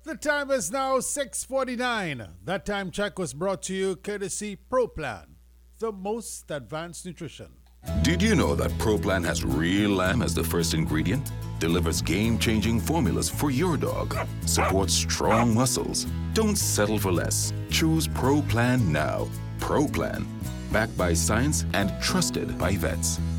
The time is now 6:49. That time check was brought to you courtesy ProPlan, the most advanced nutrition. Did you know that ProPlan has real lamb as the first ingredient? Delivers game-changing formulas for your dog. Supports strong muscles. Don't settle for less. Choose ProPlan now. ProPlan, backed by science and trusted by vets.